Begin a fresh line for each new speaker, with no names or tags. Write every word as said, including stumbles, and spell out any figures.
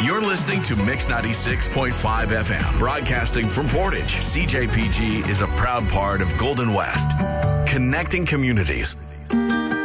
You're listening to Mix ninety-six point five F M, broadcasting from Portage. C J P G is a proud part of Golden West, connecting communities